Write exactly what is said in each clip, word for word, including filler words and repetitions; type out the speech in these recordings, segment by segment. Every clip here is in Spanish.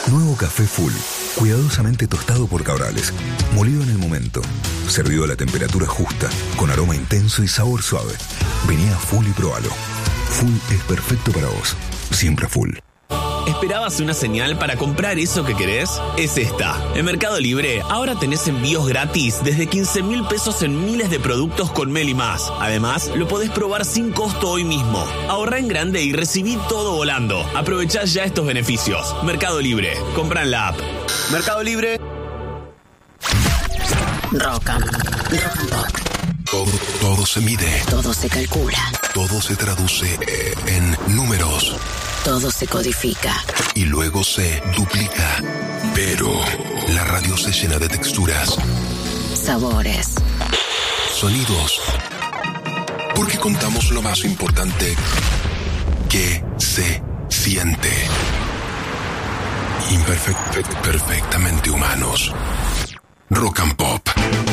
Nuevo café Full, cuidadosamente tostado por Cabrales, molido en el momento, servido a la temperatura justa, con aroma intenso y sabor suave. Vení a Full y probalo. Full es perfecto para vos, siempre Full. ¿Esperabas una señal para comprar eso que querés? Es esta. En Mercado Libre ahora tenés envíos gratis desde quince mil pesos en miles de productos con Meli Más. Además, lo podés probar sin costo hoy mismo. Ahorrá en grande y recibí todo volando. Aprovechá ya estos beneficios. Mercado Libre. Compra en la app. Mercado Libre. Rock and, rock and Pop. Todo, todo se mide. Todo se calcula. Todo se traduce en números. Todo se codifica. Y luego se duplica. Pero la radio se llena de texturas. Sabores. Sonidos. Porque contamos lo más importante que se siente. Imperfect, perfectamente humanos. Rock and Pop.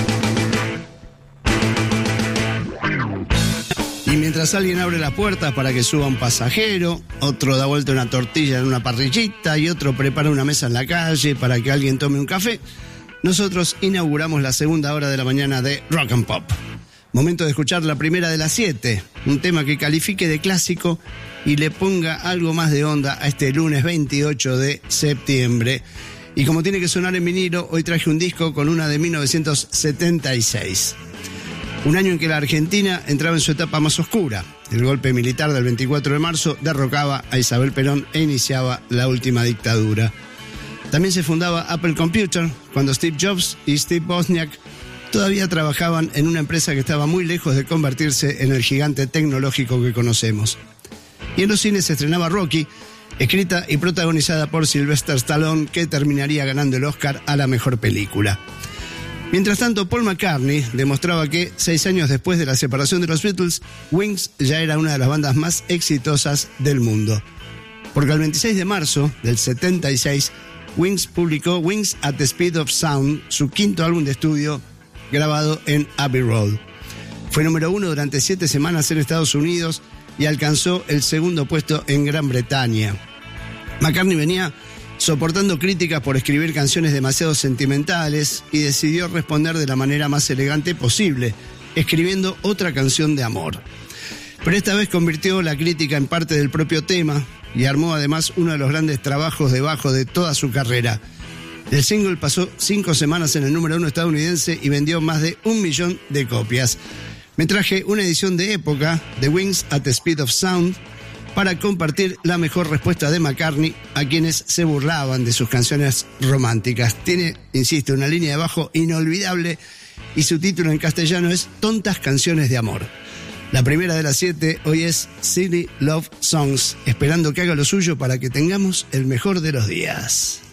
Y mientras alguien abre la puerta para que suba un pasajero, otro da vuelta una tortilla en una parrillita y otro prepara una mesa en la calle para que alguien tome un café, nosotros inauguramos la segunda hora de la mañana de Rock and Pop. Momento de escuchar la primera de las siete, un tema que califique de clásico y le ponga algo más de onda a este lunes veintiocho de septiembre. Y como tiene que sonar en vinilo, hoy traje un disco con una de mil novecientos setenta y seis. Un año en que la Argentina entraba en su etapa más oscura. El golpe militar del veinticuatro de marzo derrocaba a Isabel Perón e iniciaba la última dictadura. También se fundaba Apple Computer, cuando Steve Jobs y Steve Wozniak todavía trabajaban en una empresa que estaba muy lejos de convertirse en el gigante tecnológico que conocemos. Y en los cines se estrenaba Rocky, escrita y protagonizada por Sylvester Stallone, que terminaría ganando el Oscar a la mejor película. Mientras tanto, Paul McCartney demostraba que, seis años después de la separación de los Beatles, Wings ya era una de las bandas más exitosas del mundo. Porque el veintiséis de marzo del setenta y seis, Wings publicó Wings at the Speed of Sound, su quinto álbum de estudio grabado en Abbey Road. Fue número uno durante siete semanas en Estados Unidos y alcanzó el segundo puesto en Gran Bretaña. McCartney venía soportando críticas por escribir canciones demasiado sentimentales y decidió responder de la manera más elegante posible, escribiendo otra canción de amor. Pero esta vez convirtió la crítica en parte del propio tema y armó además uno de los grandes trabajos de bajo de toda su carrera. El single pasó cinco semanas en el número uno estadounidense y vendió más de un millón de copias. Me traje una edición de época de Wings at the Speed of Sound para compartir la mejor respuesta de McCartney a quienes se burlaban de sus canciones románticas. Tiene, insisto, una línea de bajo inolvidable y su título en castellano es Tontas Canciones de Amor. La primera de las siete hoy es Silly Love Songs, esperando que haga lo suyo para que tengamos el mejor de los días.